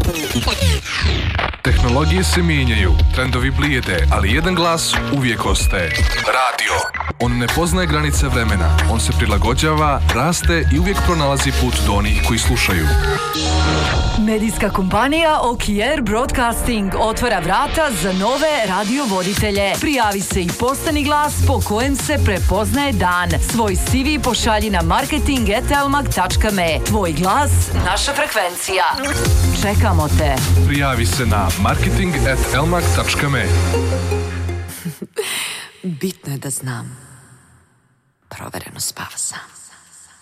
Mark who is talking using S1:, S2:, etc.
S1: Tehnologije se mijenjaju, trendovi blijede, ali jedan glas uvijek ostaje. Radio. On ne poznaje granice vremena, on se prilagođava, raste i uvijek pronalazi put do onih koji slušaju.
S2: Medijska kompanija OKR Broadcasting otvara vrata za nove radiovoditelje. Prijavi se i postani glas po kojem se prepoznaje dan. Svoj CV pošalji na marketing@elmag.me. Tvoj glas, naša frekvencija. Čekamo te.
S1: Prijavi se na marketing@elmag.me.
S3: Bitno je da znam. Provereno spava sam.